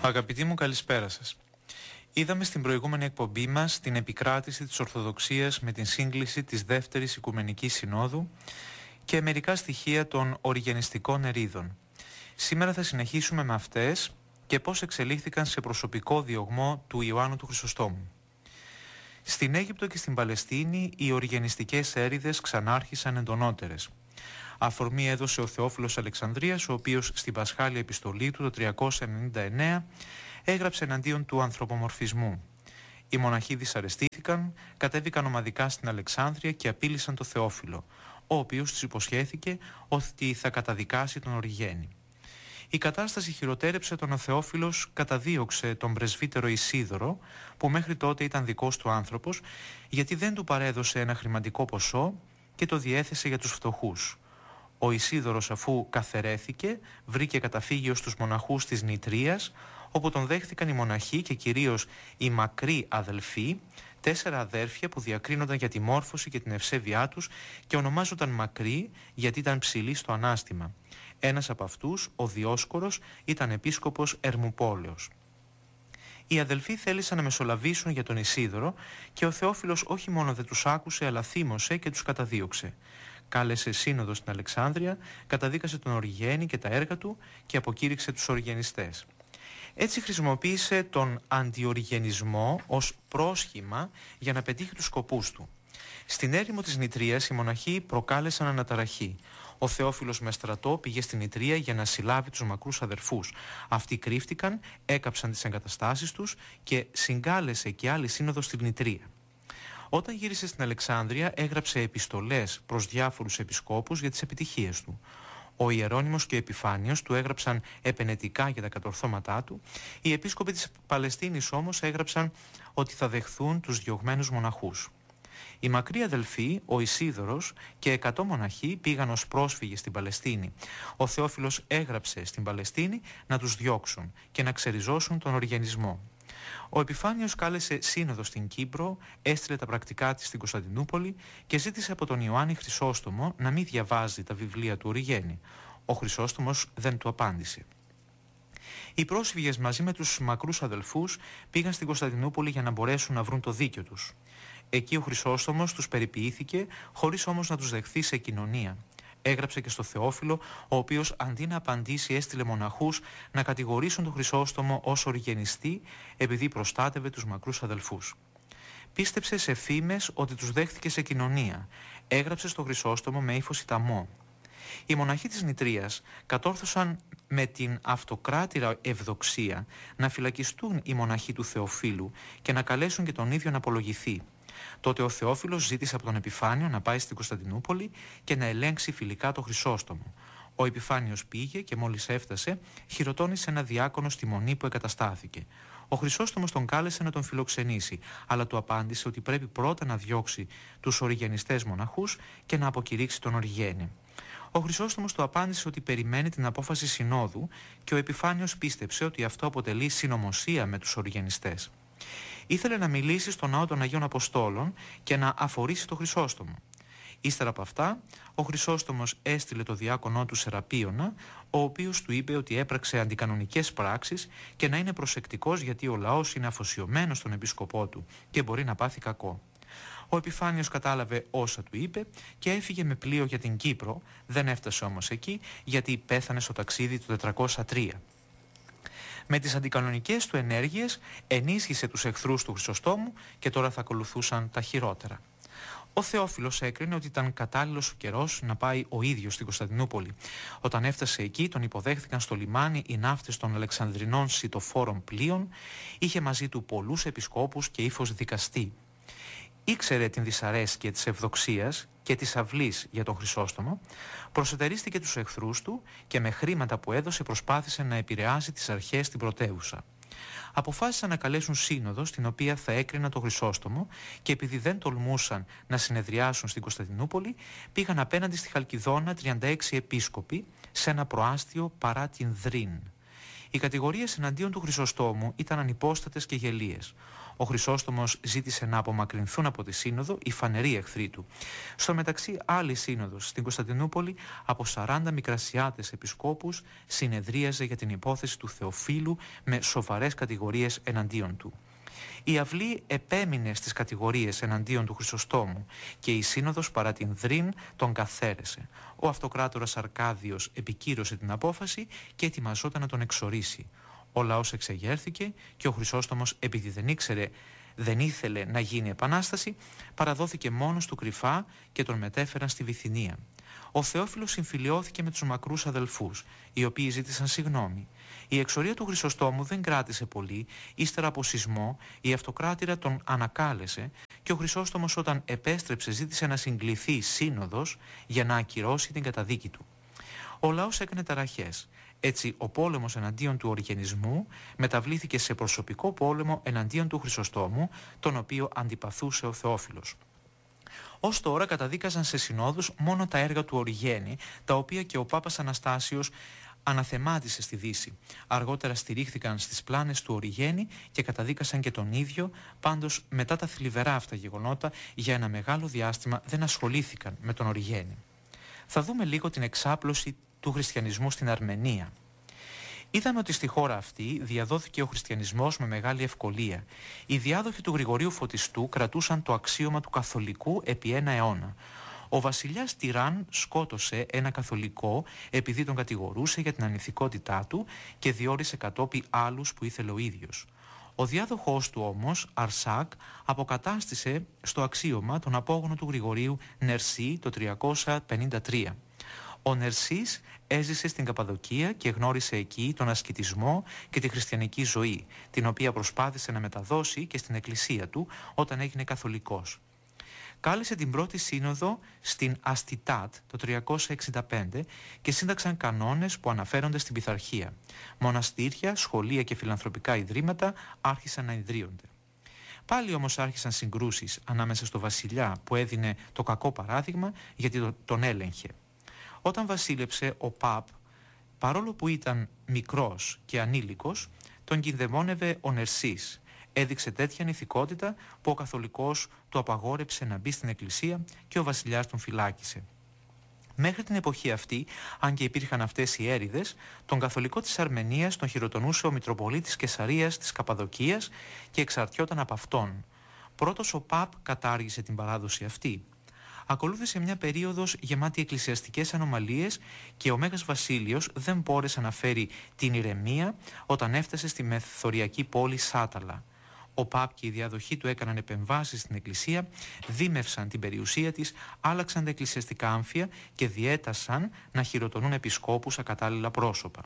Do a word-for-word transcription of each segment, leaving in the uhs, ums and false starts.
Αγαπητοί μου, καλησπέρα σας. Είδαμε στην προηγούμενη εκπομπή μας την επικράτηση της Ορθοδοξίας με την σύγκληση της Δεύτερης Οικουμενικής Συνόδου και μερικά στοιχεία των οριγενιστικών ερίδων. Σήμερα θα συνεχίσουμε με αυτές και πώς εξελίχθηκαν σε προσωπικό διωγμό του Ιωάννου του Χρυσοστόμου. Στην Αίγυπτο και στην Παλαιστίνη οι οριγενιστικές έρηδες ξανάρχισαν εντονότερες. Αφορμή έδωσε ο Θεόφιλος Αλεξανδρίας, ο οποίος στην Πασχάλια επιστολή του το τριακόσια ενενήντα εννέα έγραψε εναντίον του ανθρωπομορφισμού. Οι μοναχοί δυσαρεστήθηκαν, κατέβηκαν ομαδικά στην Αλεξάνδρεια και απείλησαν το Θεόφιλο, ο οποίος τους υποσχέθηκε ότι θα καταδικάσει τον Οριγένη. Η κατάσταση χειροτέρεψε όταν ο Θεόφιλος καταδίωξε τον πρεσβύτερο Ισίδωρο, που μέχρι τότε ήταν δικός του άνθρωπος, γιατί δεν του παρέδωσε ένα χρηματικό ποσό και το διέθεσε για τους φτωχούς. Ο Ισίδωρος, αφού καθαιρέθηκε, βρήκε καταφύγιο στους μοναχούς της Νητρίας, όπου τον δέχθηκαν οι μοναχοί και κυρίως οι μακροί αδελφοί, τέσσερα αδέρφια που διακρίνονταν για τη μόρφωση και την ευσέβειά τους και ονομάζονταν μακροί γιατί ήταν ψηλοί στο ανάστημα. Ένας από αυτούς, ο Διόσκορος, ήταν επίσκοπος Ερμουπόλεως. Οι αδελφοί θέλησαν να μεσολαβήσουν για τον Ισίδωρο και ο Θεόφιλος όχι μόνο δεν τους άκουσε, αλλά θύμωσε και τους καταδίωξε. Κάλεσε σύνοδο στην Αλεξάνδρεια, καταδίκασε τον Οριγένη και τα έργα του και αποκήρυξε τους οριγενιστές. Έτσι χρησιμοποίησε τον αντιοριγενισμό ως πρόσχημα για να πετύχει τους σκοπούς του. Στην έρημο της Νητρίας οι μοναχοί προκάλεσαν αναταραχή. Ο Θεόφιλος με στρατό πήγε στην Νητρία για να συλλάβει τους μακρούς αδερφούς. Αυτοί κρύφτηκαν, έκαψαν τις εγκαταστάσεις τους και συγκάλεσε και άλλη σύνοδο στην Νητρία. Όταν γύρισε στην Αλεξάνδρεια έγραψε επιστολές προς διάφορους επισκόπους για τις επιτυχίες του. Ο Ιερώνυμος και ο Επιφάνιος του έγραψαν επενετικά για τα κατορθώματά του. Οι επίσκοποι της Παλαιστίνης όμως έγραψαν ότι θα δεχθούν τους διωγμένους μοναχούς. Οι μακροί αδελφοί, ο Ισίδωρος και εκατό μοναχοί πήγαν ως πρόσφυγες στην Παλαιστίνη. Ο Θεόφιλος έγραψε στην Παλαιστίνη να τους διώξουν και να ξεριζώσουν τον οριγενισμό. Ο Επιφάνιος κάλεσε σύνοδο στην Κύπρο, έστειλε τα πρακτικά της στην Κωνσταντινούπολη και ζήτησε από τον Ιωάννη Χρυσόστομο να μην διαβάζει τα βιβλία του Οριγένη. Ο Χρυσόστομος δεν του απάντησε. Οι πρόσφυγες μαζί με τους μακρούς αδελφούς πήγαν στην Κωνσταντινούπολη για να μπορέσουν να βρουν το δίκιο τους. Εκεί ο Χρυσόστομος τους περιποιήθηκε, χωρίς όμως να τους δεχθεί σε κοινωνία. Έγραψε και στο Θεόφιλο, ο οποίος αντί να απαντήσει έστειλε μοναχούς να κατηγορήσουν τον Χρυσόστομο ως οριγενιστή επειδή προστάτευε τους μακρούς αδελφούς. Πίστεψε σε φήμες ότι τους δέχθηκε σε κοινωνία. Έγραψε στο Χρυσόστομο με ύφος ηταμό. Οι μοναχοί της Νητρίας κατόρθωσαν με την αυτοκράτηρα ευδοξία να φυλακιστούν οι μοναχοί του Θεοφίλου και να καλέσουν και τον ίδιο να απολογηθεί. Τότε ο Θεόφιλος ζήτησε από τον Επιφάνιο να πάει στην Κωνσταντινούπολη και να ελέγξει φιλικά το Χρυσόστομο. Ο Επιφάνιος πήγε και μόλις έφτασε, χειροτώνησε ένα διάκονο στη μονή που εγκαταστάθηκε. Ο Χρυσόστομος τον κάλεσε να τον φιλοξενήσει, αλλά του απάντησε ότι πρέπει πρώτα να διώξει τους οριγενιστές μοναχούς και να αποκηρύξει τον Οριγένη. Ο Χρυσόστομος του απάντησε ότι περιμένει την απόφαση συνόδου και ο Επιφάνιος πίστεψε ότι αυτό αποτελεί συνωμοσία με τους οριγενιστές. Ήθελε να μιλήσει στον ναό των Αγίων Αποστόλων και να αφορήσει το Χρυσόστομο. Ύστερα από αυτά, ο Χρυσόστομος έστειλε το διάκονό του Σεραπίωνα, ο οποίος του είπε ότι έπραξε αντικανονικές πράξεις και να είναι προσεκτικός γιατί ο λαός είναι αφοσιωμένος στον επίσκοπό του και μπορεί να πάθει κακό. Ο Επιφάνιος κατάλαβε όσα του είπε και έφυγε με πλοίο για την Κύπρο, δεν έφτασε όμως εκεί γιατί πέθανε στο ταξίδι του τετρακόσια τρία. Με τις αντικανονικές του ενέργειες ενίσχυσε τους εχθρούς του Χρυσοστόμου και τώρα θα ακολουθούσαν τα χειρότερα. Ο Θεόφιλος έκρινε ότι ήταν κατάλληλος ο καιρός να πάει ο ίδιος στην Κωνσταντινούπολη. Όταν έφτασε εκεί, τον υποδέχθηκαν στο λιμάνι οι ναύτες των Αλεξανδρινών σιτοφόρων πλοίων, είχε μαζί του πολλούς επισκόπους και ύφος δικαστή. Ήξερε την δυσαρέσκεια της ευδοξίας και της αυλής για τον Χρυσόστομο, προσετερίστηκε τους εχθρούς του και με χρήματα που έδωσε προσπάθησε να επηρεάσει τις αρχές στην πρωτεύουσα. Αποφάσισαν να καλέσουν σύνοδο στην οποία θα έκριναν τον Χρυσόστομο και επειδή δεν τολμούσαν να συνεδριάσουν στην Κωνσταντινούπολη, πήγαν απέναντι στη Χαλκιδόνα τριάντα έξι επίσκοποι σε ένα προάστιο παρά την Δρύν. Οι κατηγορίες εναντίον του Χρυσοστόμου ήταν ανυπόστατες και γελίες. Ο Χρυσόστομος ζήτησε να απομακρυνθούν από τη Σύνοδο οι φανεροί εχθροί του. Στο μεταξύ, άλλη σύνοδος στην Κωνσταντινούπολη από σαράντα μικρασιάτες επισκόπους συνεδρίαζε για την υπόθεση του Θεοφύλου με σοβαρές κατηγορίες εναντίον του. Η αυλή επέμεινε στις κατηγορίες εναντίον του Χρυσοστόμου και η Σύνοδος παρά την δρύν τον καθαίρεσε. Ο αυτοκράτορας Αρκάδιος επικύρωσε την απόφαση και ετοιμαζόταν να τον εξορίσει. Ο λαός εξεγέρθηκε και ο Χρυσόστομος, επειδή δεν ήξερε, δεν ήθελε να γίνει επανάσταση, παραδόθηκε μόνος του κρυφά και τον μετέφεραν στη Βυθινία. Ο Θεόφιλος συμφιλιώθηκε με τους μακρούς αδελφούς, οι οποίοι ζήτησαν συγγνώμη. Η εξορία του Χρυσοστόμου δεν κράτησε πολύ, ύστερα από σεισμό η αυτοκράτηρα τον ανακάλεσε και ο Χρυσόστομος όταν επέστρεψε ζήτησε να συγκληθεί σύνοδος για να ακυρώσει την καταδίκη του. Ο λαός έκανε ταραχές. Έτσι, ο πόλεμος εναντίον του οργενισμού μεταβλήθηκε σε προσωπικό πόλεμο εναντίον του Χρυσοστόμου, τον οποίο αντιπαθούσε ο Θεόφιλος. Ως τώρα καταδίκαζαν σε συνόδους μόνο τα έργα του Οριγένη, τα οποία και ο Πάπας Αναστάσιος αναθεμάτισε στη Δύση. Αργότερα στηρίχθηκαν στις πλάνες του Οριγένη και καταδίκασαν και τον ίδιο, πάντως μετά τα θλιβερά αυτά γεγονότα για ένα μεγάλο διάστημα δεν ασχολήθηκαν με τον Οριγένη. Θα δούμε λίγο την εξάπλωση του χριστιανισμού στην Αρμενία. Είδαμε ότι στη χώρα αυτή διαδόθηκε ο χριστιανισμός με μεγάλη ευκολία. Οι διάδοχοι του Γρηγορίου Φωτιστού κρατούσαν το αξίωμα του καθολικού επί ένα αιώνα. Ο βασιλιάς Τυράν σκότωσε ένα καθολικό επειδή τον κατηγορούσε για την ανηθικότητά του και διόρισε κατόπι άλλους που ήθελε ο ίδιος. Ο διάδοχός του όμως, Αρσάκ, αποκατάστησε στο αξίωμα τον απόγονο του Γρηγορίου Νερσή το τριακόσια πενήντα τρία. Ο Νερσής έζησε στην Καπαδοκία και γνώρισε εκεί τον ασκητισμό και τη χριστιανική ζωή, την οποία προσπάθησε να μεταδώσει και στην εκκλησία του όταν έγινε καθολικός. Κάλεσε την πρώτη σύνοδο στην Αστιτάτ το τριακόσια εξήντα πέντε και σύνταξαν κανόνες που αναφέρονται στην πειθαρχία. Μοναστήρια, σχολεία και φιλανθρωπικά ιδρύματα άρχισαν να ιδρύονται. Πάλι όμως άρχισαν συγκρούσεις ανάμεσα στο βασιλιά που έδινε το κακό παράδειγμα γιατί τον έλεγχε. Όταν βασίλεψε ο Παπ, παρόλο που ήταν μικρός και ανήλικος, τον κινδεμόνευε ο Νερσής. Έδειξε τέτοια νηθικότητα που ο καθολικός του απαγόρεψε να μπει στην εκκλησία και ο βασιλιάς τον φυλάκισε. Μέχρι την εποχή αυτή, αν και υπήρχαν αυτές οι έρηδες, τον καθολικό της Αρμενίας τον χειροτονούσε ο Μητροπολίτης Κεσαρίας της Καπαδοκίας και εξαρτιόταν από αυτόν. Πρώτος ο Παπ κατάργησε την παράδοση αυτή. Ακολούθησε μια περίοδος γεμάτη εκκλησιαστικές ανομαλίες και ο Μέγας Βασίλειος δεν μπόρεσε να φέρει την ηρεμία όταν έφτασε στη μεθοριακή πόλη Σάταλα. Ο Παπ και οι διαδοχοί του έκαναν επεμβάσεις στην εκκλησία, δίμευσαν την περιουσία της, άλλαξαν τα εκκλησιαστικά άμφια και διέτασαν να χειροτονούν επισκόπους ακατάλληλα πρόσωπα.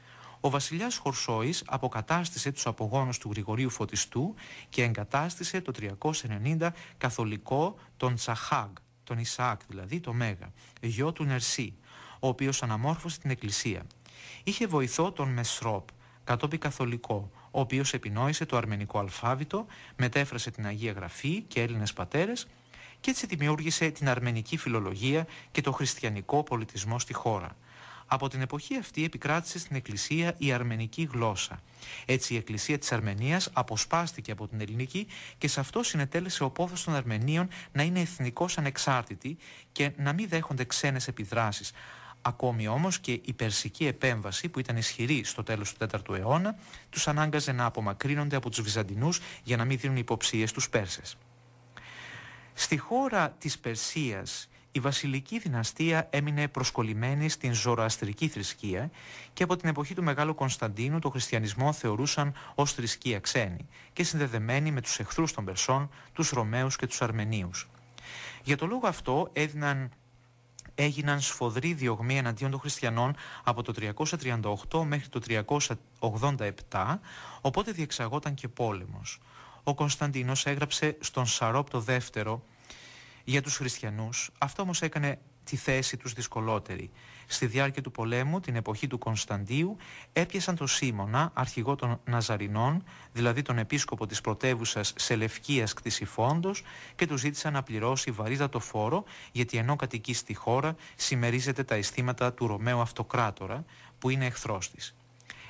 Ο βασιλιάς Χορσόης αποκατάστησε τους απογόνους του Γρηγορίου Φωτιστού και εγκατάστησε το τριακόσια ενενήντα καθολικό τον Τσαχάγ, τον Ισαάκ δηλαδή, το Μέγα, γιο του Νερσή, ο οποίος αναμόρφωσε την εκκλησία. Είχε βοηθό τον Μεσρόπ, κατόπι καθολικό, ο οποίος επινόησε το αρμενικό αλφάβητο, μετέφρασε την Αγία Γραφή και Έλληνες πατέρες και έτσι δημιούργησε την αρμενική φιλολογία και το χριστιανικό πολιτισμό στη χώρα. Από την εποχή αυτή επικράτησε στην εκκλησία η αρμενική γλώσσα. Έτσι η εκκλησία της Αρμενίας αποσπάστηκε από την ελληνική και σε αυτό συνετέλεσε ο πόθος των Αρμενίων να είναι εθνικώς ανεξάρτητοι και να μην δέχονται ξένες επιδράσεις. Ακόμη όμως και η περσική επέμβαση που ήταν ισχυρή στο τέλος του τέταρτου αιώνα τους ανάγκαζε να απομακρύνονται από τους Βυζαντινούς για να μην δίνουν υποψίες στους Πέρσες. Στη χώρα της Περσίας η βασιλική δυναστεία έμεινε προσκολλημένη στην ζωροαστρική θρησκεία και από την εποχή του Μεγάλου Κωνσταντίνου το χριστιανισμό θεωρούσαν ως θρησκεία ξένη και συνδεδεμένη με τους εχθρούς των Περσών, τους Ρωμαίους και τους Αρμενίους. Για το λόγο αυτό έδιναν έγιναν σφοδροί διωγμοί εναντίον των χριστιανών από το τριακόσια τριάντα οκτώ μέχρι το τριακόσια ογδόντα επτά, οπότε διεξαγόταν και πόλεμος. Ο Κωνσταντίνος έγραψε στον Σαρόπ το δεύτερο για τους χριστιανούς, αυτό όμως έκανε τη θέση τους δυσκολότερη. Στη διάρκεια του πολέμου, την εποχή του Κωνσταντίου, έπιασαν τον Σίμωνα, αρχηγό των Ναζαρινών, δηλαδή τον επίσκοπο της πρωτεύουσας Σελευκίας Κτησιφόντος, και του ζήτησαν να πληρώσει βαρύτατο φόρο, γιατί ενώ κατοικεί στη χώρα, συμμερίζεται τα αισθήματα του Ρωμαίου Αυτοκράτορα, που είναι εχθρός της.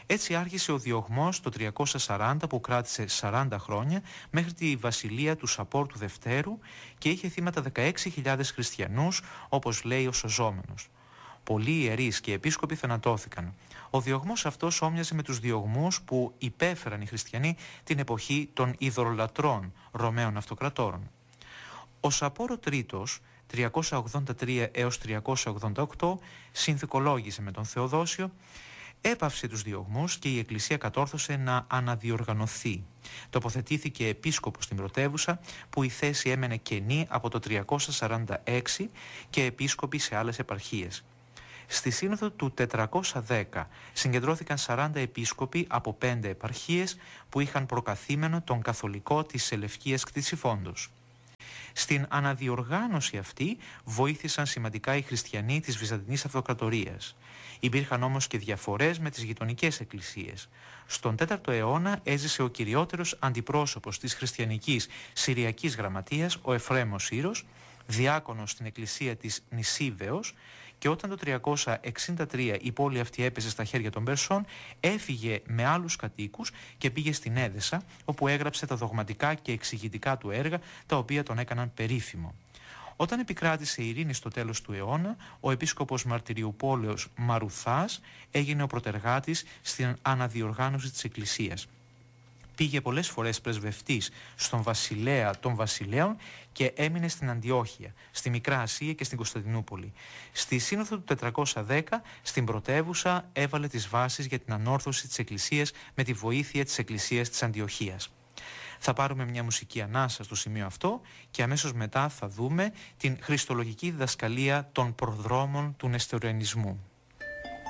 Έτσι άρχισε ο διωγμός το τριακόσια σαράντα που κράτησε σαράντα χρόνια μέχρι τη βασιλεία του Σαπόρ του Δευτέρου και είχε θύματα δεκαέξι χιλιάδες χριστιανούς, όπως λέει ο σωζόμενος. Πολλοί ιερείς και επίσκοποι θανατώθηκαν. Ο διωγμός αυτός όμοιαζε με τους διωγμούς που υπέφεραν οι χριστιανοί την εποχή των ειδωλολατρών Ρωμαίων αυτοκρατόρων. Ο Σαπόρ ο Τρίτος, τριακόσια ογδόντα τρία έως τριακόσια ογδόντα οκτώ, συνθηκολόγησε με τον Θεοδόσιο, έπαυσε τους διωγμούς και η Εκκλησία κατόρθωσε να αναδιοργανωθεί. Τοποθετήθηκε επίσκοπος στην πρωτεύουσα, που η θέση έμενε κενή από το τριακόσια σαράντα έξι, και επίσκοποι σε άλλες επαρχίες. Στη σύνοδο του τετρακόσια δέκα συγκεντρώθηκαν σαράντα επίσκοποι από πέντε επαρχίες που είχαν προκαθήμενο τον καθολικό της Σελευκίας Κτησιφόντος. Στην αναδιοργάνωση αυτή βοήθησαν σημαντικά οι χριστιανοί της Βυζαντινής Αυτοκρατορίας. Υπήρχαν όμως και διαφορές με τις γειτονικές εκκλησίες. Στον τέταρτο αιώνα έζησε ο κυριότερος αντιπρόσωπος της χριστιανικής Συριακής Γραμματείας, ο Εφραίμος Σύρος, διάκονος στην εκκλησία της Νησίβεως, και όταν το τριακόσια εξήντα τρία η πόλη αυτή έπεσε στα χέρια των Περσών, έφυγε με άλλους κατοίκους και πήγε στην Έδεσα, όπου έγραψε τα δογματικά και εξηγητικά του έργα, τα οποία τον έκαναν περίφημο. Όταν επικράτησε η ειρήνη στο τέλος του αιώνα, ο επίσκοπος Μαρτυριουπόλεως Μαρουθάς έγινε ο προτεργάτης στην αναδιοργάνωση της Εκκλησίας. Πήγε πολλές φορές πρεσβευτής στον βασιλέα των βασιλέων και έμεινε στην Αντιόχεια, στη Μικρά Ασία και στην Κωνσταντινούπολη. Στη σύνοδο του τετρακόσια δέκα, στην πρωτεύουσα, έβαλε τις βάσεις για την ανόρθωση της Εκκλησίας με τη βοήθεια της Εκκλησίας της Αντιοχίας. Θα πάρουμε μια μουσική ανάσα στο σημείο αυτό και αμέσως μετά θα δούμε την χριστολογική διδασκαλία των προδρόμων του νεστοριανισμού.